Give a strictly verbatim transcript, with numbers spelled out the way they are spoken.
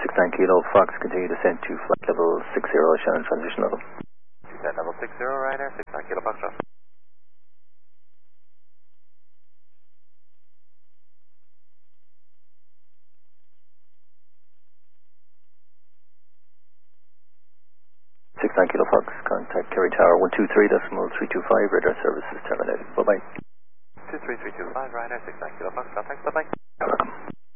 six nine Kilo Fox, continue descent to flight level six zero, Shannon transition level. Descent level six zero, Ryanair, six nine Kilo Fox. six nine Kilo Fox, contact Kerry Tower one two three decimal three two five, radar services terminated. Bye-bye. two three three two five, Ryanair, six nine Kilo Fox, thanks, bye-bye. Welcome.